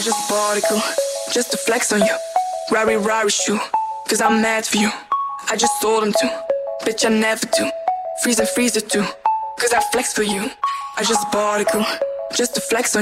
just bought a girl, just to flex on you. Rari Rari shoe, cause I'm mad for you. I just sold them too, bitch I never do. Freezer too, cause I flex for you. I just bought a girl, just to flex on you.